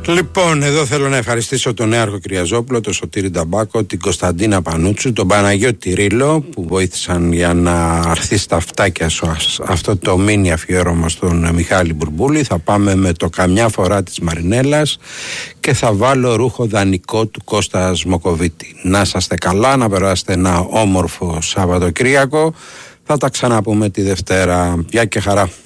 Λοιπόν, εδώ θέλω να ευχαριστήσω τον Νέαρχο Κυριαζόπουλο, τον Σωτήρη Νταμπάκο, την Κωνσταντίνα Πανούτσου, τον Παναγιώτη Ρήλο που βοήθησαν για να αρθεί στα φτάκια σου αυτό το μίνι αφιέρωμα στον Μιχάλη Μπουρμπούλη. Θα πάμε με το Καμιά φορά της Μαρινέλας και θα βάλω ρούχο δανεικό του Κώστα Σμοκοβίτη. Να είσαστε καλά, να περάσετε ένα όμορφο Σαββατοκύριακο. Θα τα ξαναπούμε τη Δευτέρα. Γεια και χαρά.